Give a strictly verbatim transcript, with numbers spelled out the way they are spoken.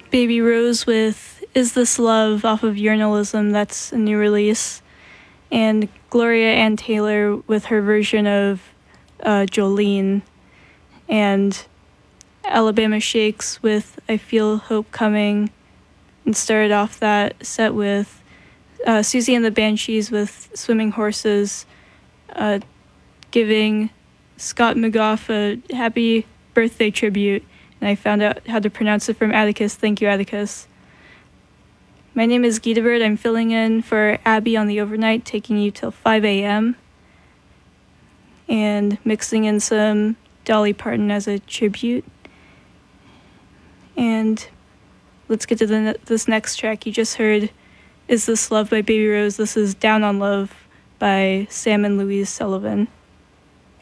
Baby Rose with Is This Love off of Urinalism, that's a new release. And Gloria Ann Taylor with her version of uh, Jolene. And Alabama Shakes with I Feel Hope Coming. And started off that set with uh, Susie and the Banshees with Swimming Horses, uh, giving Scott McGough a happy birthday tribute. And I found out how to pronounce it from Atticus. Thank you, Atticus. My name is Gita Bird. I'm filling in for Abby on the overnight, taking you till five a.m. and mixing in some Dolly Parton as a tribute. And let's get to the ne- this next track. You just heard Is This Love by Baby Rose. This is Down on Love by Sam and Louise Sullivan.